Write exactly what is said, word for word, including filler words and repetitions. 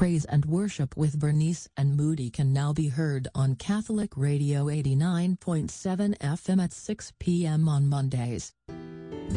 Praise and Worship with Bernice and Moody can now be heard on Catholic Radio eighty-nine point seven F M at six p m on Mondays.